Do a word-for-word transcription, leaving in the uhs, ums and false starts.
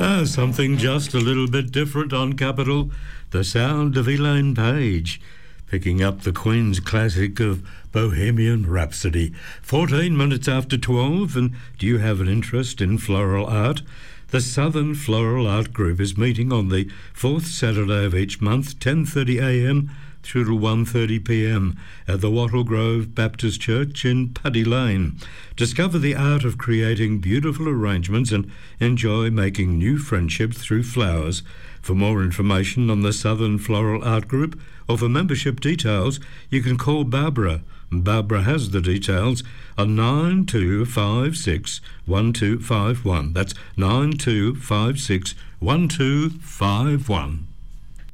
Ah, something just a little bit different on Capital. The sound of Elaine Page, picking up the Queen's classic of Bohemian Rhapsody. fourteen minutes after twelve, and do you have an interest in floral art? The Southern Floral Art Group is meeting on the fourth Saturday of each month, ten thirty a m through to one thirty p m at the Wattle Grove Baptist Church in Paddy Lane. Discover the art of creating beautiful arrangements and enjoy making new friendships through flowers. For more information on the Southern Floral Art Group or for membership details, you can call Barbara. Barbara has the details on nine two five six one two five one. That's nine two five six one two five one.